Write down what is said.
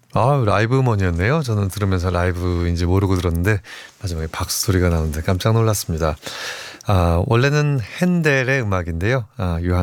아, 라이브 음원이었네요. 저는 들으면서 라이브인지 모르고 들었는데 마지막에 박수 소리가 나오는데 깜짝 놀랐습니다. 원래는 핸델의 음악인데요.